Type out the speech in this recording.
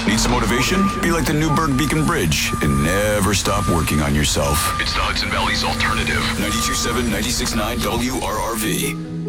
Need some motivation? Be like the Newburgh Beacon Bridge and never stop working on yourself. It's the Hudson Valley's alternative. 92.7, 96.9 WRRV.